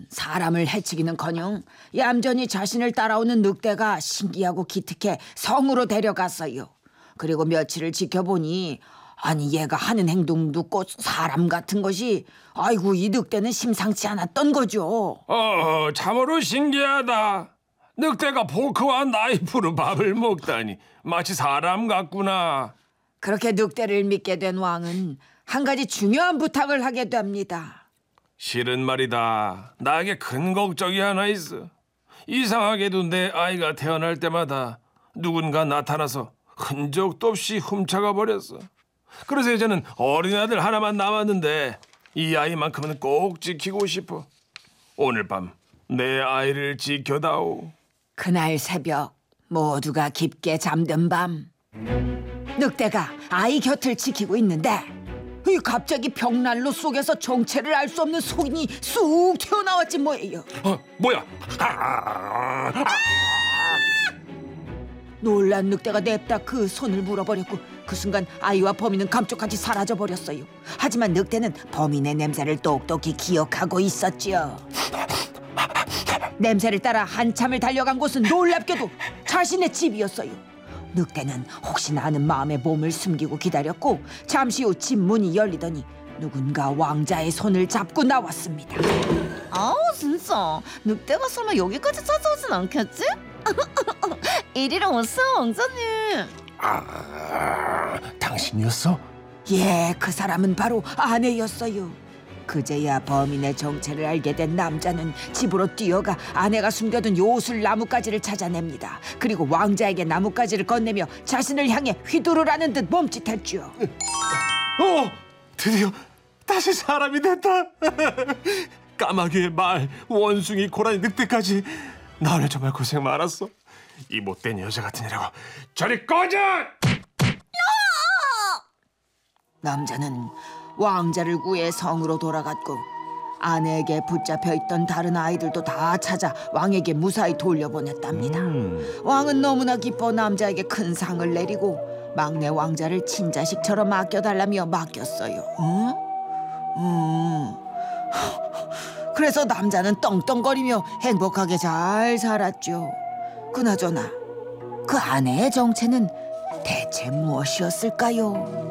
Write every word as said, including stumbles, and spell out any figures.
사람을 해치기는커녕 얌전히 자신을 따라오는 늑대가 신기하고 기특해 성으로 데려갔어요. 그리고 며칠을 지켜보니 아니 얘가 하는 행동도 꼭 사람 같은 것이 아이고 이 늑대는 심상치 않았던 거죠. 어, 참으로 신기하다. 늑대가 포크와 나이프로 밥을 먹다니 마치 사람 같구나. 그렇게 늑대를 믿게 된 왕은 한 가지 중요한 부탁을 하게 됩니다. 실은 말이다. 나에게 큰 걱정이 하나 있어. 이상하게도 내 아이가 태어날 때마다 누군가 나타나서 흔적도 없이 훔쳐가 버렸어. 그래서 이제는 어린 아들 하나만 남았는데 이 아이만큼은 꼭 지키고 싶어. 오늘 밤 내 아이를 지켜다오. 그날 새벽 모두가 깊게 잠든 밤 늑대가 아이 곁을 지키고 있는데 이 갑자기 벽난로 속에서 정체를 알 수 없는 소인이 쑥 튀어나왔지 뭐예요. 어, 뭐야? 아, 아, 놀란 늑대가 냅다 그 손을 물어버렸고 그 순간 아이와 범인은 감쪽같이 사라져버렸어요. 하지만 늑대는 범인의 냄새를 똑똑히 기억하고 있었지요. 냄새를 따라 한참을 달려간 곳은 놀랍게도 자신의 집이었어요. 늑대는 혹시나 하는 마음에 몸을 숨기고 기다렸고 잠시 후 집 문이 열리더니 누군가 왕자의 손을 잡고 나왔습니다. 아우 진짜 늑대가 설마 여기까지 찾아오진 않겠지? 이리로 오세요 왕자님. 아, 당신이었어? 예, 그 사람은 바로 아내였어요. 그제야 범인의 정체를 알게 된 남자는 집으로 뛰어가 아내가 숨겨둔 요술 나뭇가지를 찾아냅니다. 그리고 왕자에게 나뭇가지를 건네며 자신을 향해 휘두르라는 듯 몸짓했죠. 어, 드디어 다시 사람이 됐다. 까마귀의 말, 원숭이, 고라니, 늑대까지. 나 오늘 정말 고생 많았어. 이 못된 여자 같은 이라고 저리 꺼져! 남자는 왕자를 구해 성으로 돌아갔고 아내에게 붙잡혀 있던 다른 아이들도 다 찾아 왕에게 무사히 돌려보냈답니다. 음. 왕은 너무나 기뻐 남자에게 큰 상을 내리고 막내 왕자를 친자식처럼 아껴달라며 맡겼어요. 응? 음. 그래서 남자는 떵떵거리며 행복하게 잘 살았죠. 그나저나 그 아내의 정체는 대체 무엇이었을까요?